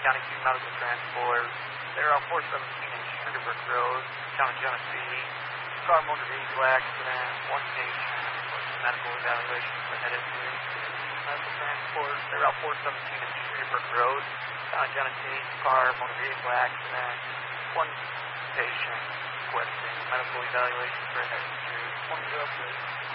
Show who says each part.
Speaker 1: County 2 Medical Transport. They're on 417 in Sugarbuck Road, Town of Genesee. Car motor vehicle accident, one patient with medical evaluation submitted to medical transport. They're out 417 in Sugarbuck Road, Town of Genesee. Car motor vehicle accident, one patient requesting medical evaluation submitted to 2006.